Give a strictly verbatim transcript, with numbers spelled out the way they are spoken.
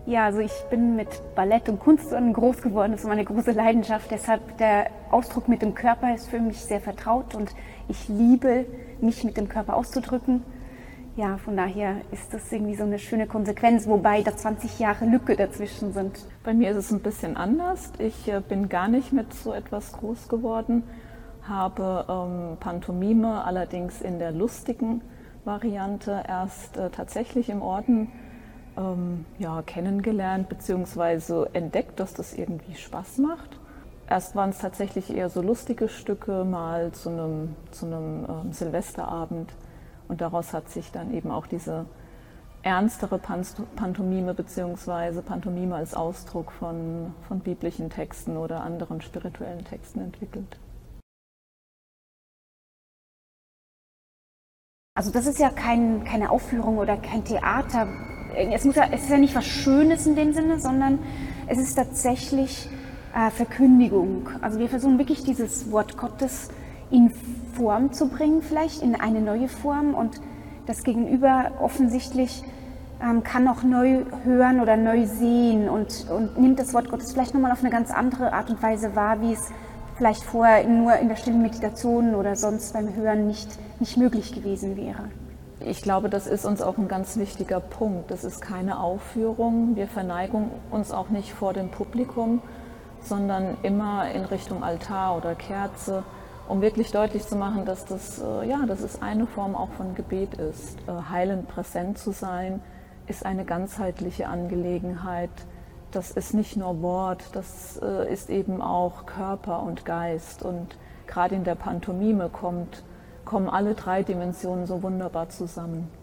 Ja, also ich bin mit Ballett und Kunst groß geworden, das ist meine große Leidenschaft. Deshalb der Ausdruck mit dem Körper ist für mich sehr vertraut und ich liebe, mich mit dem Körper auszudrücken. Ja, von daher ist das irgendwie so eine schöne Konsequenz, wobei da zwanzig Jahre Lücke dazwischen sind. Bei mir ist es ein bisschen anders. Ich äh, bin gar nicht mit so etwas groß geworden, habe ähm, Pantomime allerdings in der lustigen Variante erst äh, tatsächlich im Orden ähm, ja, kennengelernt bzw. entdeckt, dass das irgendwie Spaß macht. Erst waren es tatsächlich eher so lustige Stücke, mal zu einem, zu einem ähm, Silvesterabend. Und daraus hat sich dann eben auch diese ernstere Pantomime bzw. Pantomime als Ausdruck von, von biblischen Texten oder anderen spirituellen Texten entwickelt. Also das ist ja kein, keine Aufführung oder kein Theater. Es, muss ja, es ist ja nicht was Schönes in dem Sinne, sondern es ist tatsächlich äh, Verkündigung. Also wir versuchen wirklich dieses Wort Gottes in Form zu bringen, vielleicht in eine neue Form, und das Gegenüber offensichtlich ähm, kann auch neu hören oder neu sehen und, und nimmt das Wort Gottes vielleicht nochmal auf eine ganz andere Art und Weise wahr, wie es vielleicht vorher nur in der stillen Meditation oder sonst beim Hören nicht, nicht möglich gewesen wäre. Ich glaube, das ist uns auch ein ganz wichtiger Punkt. Das ist keine Aufführung. Wir verneigen uns auch nicht vor dem Publikum, sondern immer in Richtung Altar oder Kerze, um wirklich deutlich zu machen, dass das, ja, dass es eine Form auch von Gebet ist. Heilend präsent zu sein, ist eine ganzheitliche Angelegenheit. Das ist nicht nur Wort, das ist eben auch Körper und Geist. Und gerade in der Pantomime kommt, kommen alle drei Dimensionen so wunderbar zusammen.